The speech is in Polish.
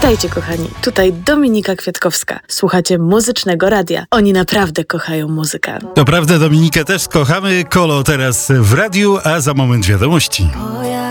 Witajcie, kochani. Tutaj Dominika Kwiatkowska. Słuchacie Muzycznego Radia. Oni naprawdę kochają muzykę. To prawda, Dominikę też kochamy. Kolo teraz w radiu, a za moment wiadomości.